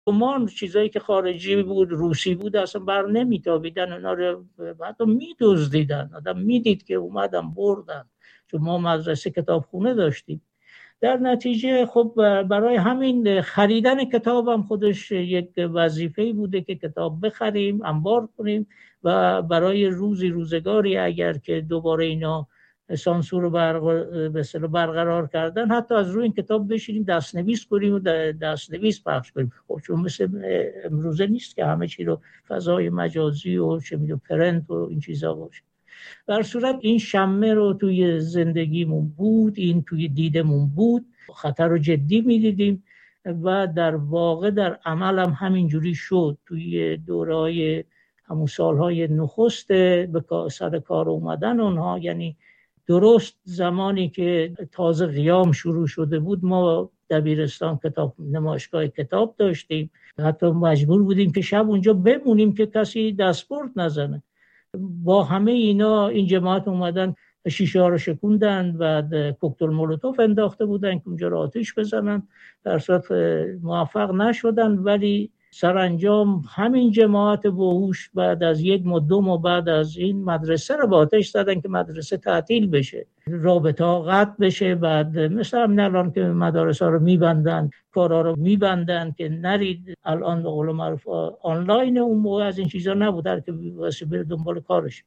رمان چیزایی که خارجی بود، روسی بود، اصلا بر نمیتابیدن، اونا رو حتی میدزدیدن. آدم میدید که اومدن بردن، چون ما مدرسه کتابخونه داشتیم. در نتیجه خب برای همین خریدن کتاب هم خودش یک وظیفه‌ای بوده که کتاب بخریم، انبار کنیم و برای روزگاری اگر که دوباره اینا سانسور رو برقرار کردن، حتی از روی این کتاب بشینیم دستنویس کنیم و دستنویس پخش کنیم. خب چون مثل امروزه نیست که همه چی رو فضای مجازی و چه میدونم پرنت و این چیزا باشه. در صورت این شمه رو توی زندگیمون بود، این توی دیدمون بود، خطر رو جدی میدیدیم و در واقع در عمل هم همینجوری شد. توی دوره‌های همون سالهای نخست به سر کار اومدن اونها، یعنی درست زمانی که تازه قیام شروع شده بود، ما دبیرستان نمایشگاه کتاب داشتیم. حتی مجبور بودیم که شب اونجا بمونیم که کسی دستبرد نزنه. با همه اینا این جماعت اومدن شیشه ها رو شکوندن و کوکتل مولوتوف انداخته بودن که اونجا رو آتش بزنن. در صورت موفق نشدن، ولی سرانجام همین جماعت باهوش بعد از 1-2 ماه بعد از این مدرسه رو با آتش زدن که مدرسه تعطیل بشه، رابطه ها قطع بشه. بعد مثل همین الان که مدارس ها رو میبندن، کارها رو میبندن که نرید. الان به قول معروف آنلاین، اون موقع از این چیزا نبود، هر که واسه بره دنبال کارش.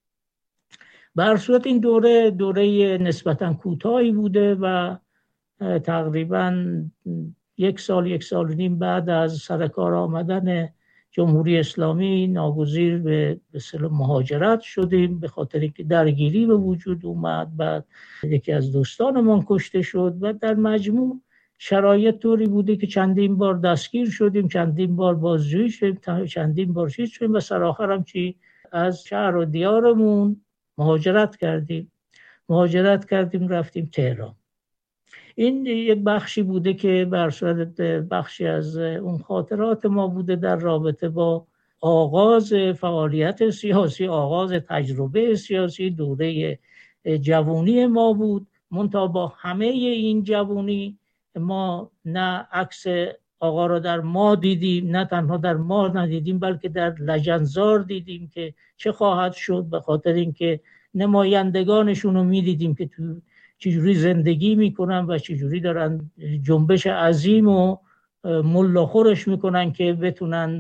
به هر صورت این دوره نسبتاً کوتاهی بوده و تقریباً 1 سال 1.5 سال بعد از سرکار آمدن جمهوری اسلامی ناگزیر به مهاجرت شدیم، به خاطر اینکه درگیری به وجود اومد. بعد یکی از دوستانمون کشته شد و در مجموع شرایط طوری بوده که چندین بار دستگیر شدیم، چندین بار بازجویی شدیم، چندین بار چیز شدیم و سرآخر هم چی از شهر و دیارمون مهاجرت کردیم رفتیم تهران. این یک بخشی بوده که بر صورت بخشی از اون خاطرات ما بوده در رابطه با آغاز فعالیت سیاسی، آغاز تجربه سیاسی. دوره جوانی ما بود. منتها با همه این جوانی ما نه عکس آقا را در ما دیدیم، نه تنها در ما ندیدیم، بلکه در لجنزار دیدیم که چه خواهد شد، به خاطر اینکه نمایندگانشون رو میدیدیم که تو چجوری زندگی میکنن و چجوری دارن جنبش عظیم و ملاخورش میکنن که بتونن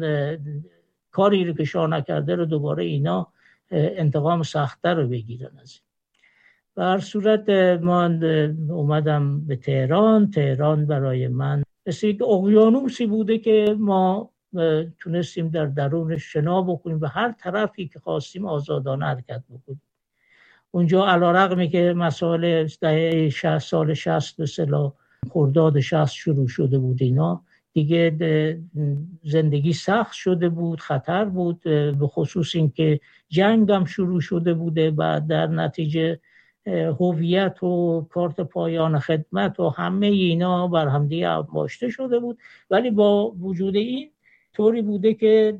کاری رو که شاه نکرده رو دوباره اینا انتقام سخت‌تر رو بگیرن از این. به هر صورت من اومدم به تهران برای من مثل یک اقیانوسی بوده که ما تونستیم در درونش شنا بکنیم و هر طرفی که خواستیم آزادانه حرکت بکنیم. اونجا علیرغمی که مسائل دهه 60 به اصطلاح خرداد 60 شروع شده بود، اینا دیگه زندگی سخت شده بود، خطر بود، به خصوص این که جنگ هم شروع شده بوده و در نتیجه هویت و کارت پایان خدمت و همه اینا بر همدیگه انباشته شده بود. ولی با وجود این طوری بوده که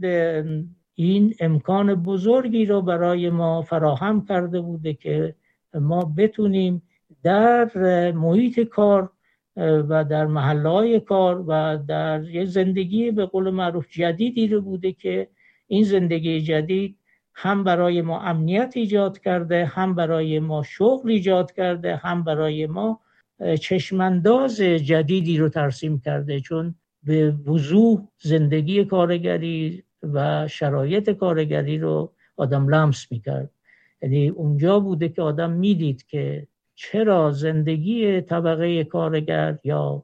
این امکان بزرگی رو برای ما فراهم کرده بوده که ما بتونیم در محیط کار و در محله‌های کار و در یه زندگی به قول معروف جدیدی رو بوده که این زندگی جدید هم برای ما امنیت ایجاد کرده، هم برای ما شغل ایجاد کرده، هم برای ما چشمانداز جدیدی رو ترسیم کرده، چون به وضوح زندگی کارگری و شرایط کارگری رو آدم لمس میکرد. یعنی اونجا بوده که آدم میدید که چرا زندگی طبقه کارگر یا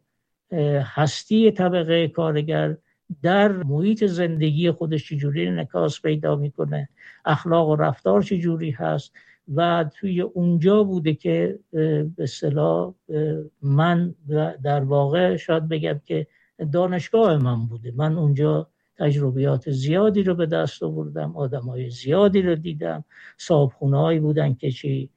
هستی طبقه کارگر در محیط زندگی خودش چجوری انعکاس پیدا میکنه، اخلاق و رفتار چجوری هست. و توی اونجا بوده که به اصطلاح من در واقع شاید بگم که دانشگاه من بوده. من اونجا تجربیات زیادی رو به دست آوردم، آدمای زیادی رو دیدم، صاحبخونه‌هایی بودن که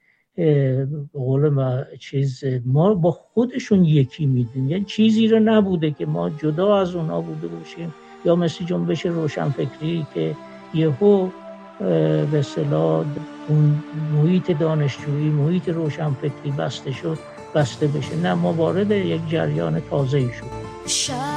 ما با خودشون یکی میدونیم، یعنی چیزی رو نبوده که ما جدا از اونها بوده باشیم، یا مثل جنبش روشنفکری که یهو به اصطلاح اون محیط دانشجویی، محیط روشنفکری بسته بشه. نه، ما وارد یک جریان تازه‌ای شد.